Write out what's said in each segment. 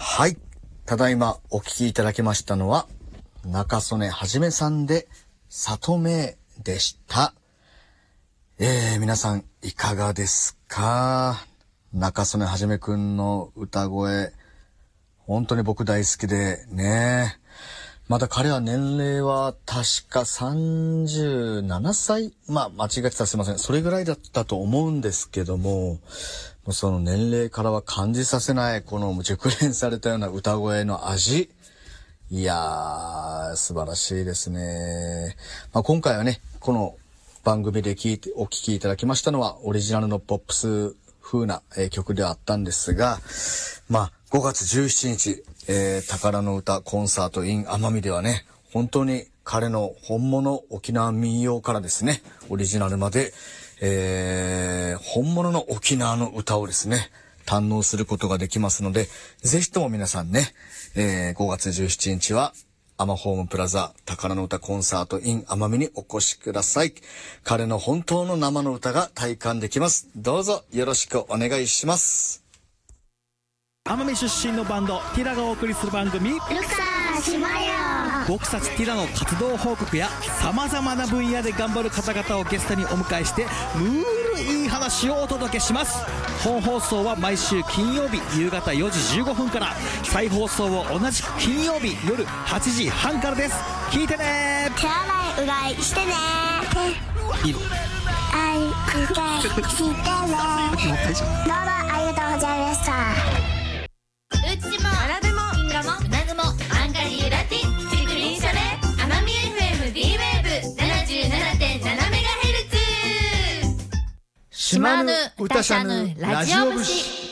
はい。ただいまお聞きいただきましたのは、中曽根はじめさんで、里名でした。皆さんいかがですか？中曽根はじめくんの歌声、本当に僕大好きでね。また彼は年齢は確か37歳、間違ってたらすいません。それぐらいだったと思うんですけども、その年齢からは感じさせないこの熟練されたような歌声の味。いやー、素晴らしいですね。今回はね、この番組でお聴きいただきましたのはオリジナルのポップス風な、曲ではあったんですが、5月17日、宝の歌コンサート in 奄美ではね、本当に彼の本物沖縄民謡からですね、オリジナルまで、本物の沖縄の歌をですね、堪能することができますので、ぜひとも皆さんね、5月17日はアマホームプラザ宝の歌コンサート in 奄美にお越しください。彼の本当の生の歌が体感できます。どうぞよろしくお願いします。 奄美出身のバンドティラがお送りする番組、 ルクサー島よ。 僕たちティラの活動報告やさまざまな分野で頑張る方々をゲストにお迎えしてムールいい話をお届けします。本放送は毎週金曜日夕方4時15分から、再放送は同じく金曜日夜8時半からです。聞いてね。 手洗いうがいしてね。 いいの愛うがいしてね。どうもありがとうございました。 うちもあらでもインガもうなぐもアンガリーラティンチリクリンシャレ奄美 FM D ウェーブ 77.7 メガヘルツ。 島ぬ歌しゃぬラジオ節。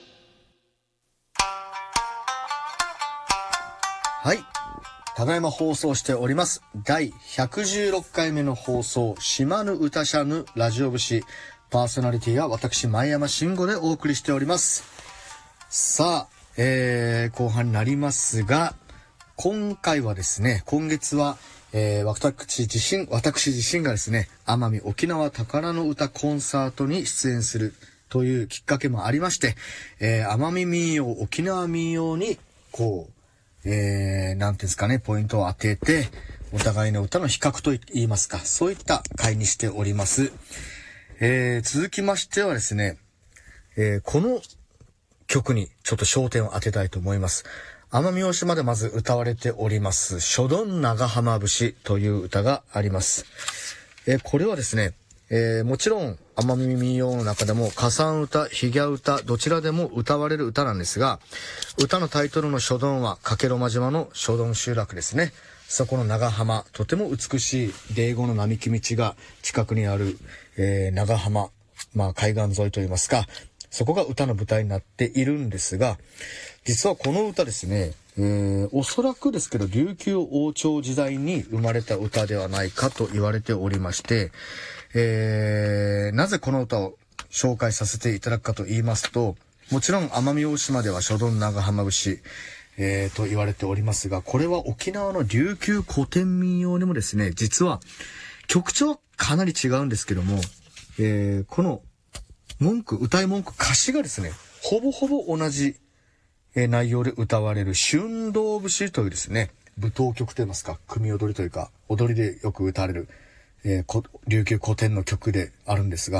はい。ただいま放送しております。第116回目の放送、島ぬ歌しゃぬラジオ節。パーソナリティは私、前山慎吾でお送りしております。さあ、後半になりますが、今回はですね、今月は、私自身がですね、奄美沖縄宝の歌コンサートに出演するというきっかけもありまして、奄美民謡、沖縄民謡に、なんていうんですかね、ポイントを当てて、お互いの歌の比較といいますか、そういった回にしております。続きましてはですね、この曲にちょっと焦点を当てたいと思います。奄美大島でまず歌われております、初丼長浜節という歌があります。これはですね、もちろん奄美民謡の中でも花山歌、ひぎゃ歌、どちらでも歌われる歌なんですが、歌のタイトルの初丼は加計呂麻島の初丼集落ですね。そこの長浜、とても美しいデーゴの並木道が近くにある、長浜、海岸沿いといいますか、そこが歌の舞台になっているんですが、実はこの歌ですね、おそらくですけど琉球王朝時代に生まれた歌ではないかと言われておりまして、なぜこの歌を紹介させていただくかと言いますと、もちろん奄美大島では初丼長浜節、と言われておりますが、これは沖縄の琉球古典民謡にもですね、実は曲調はかなり違うんですけども、この歌い文句、歌詞がですね、ほぼほぼ同じ、内容で歌われる春道節というですね、舞踏曲といいますか、組踊りというか、踊りでよく歌われる、琉球古典の曲であるんですが、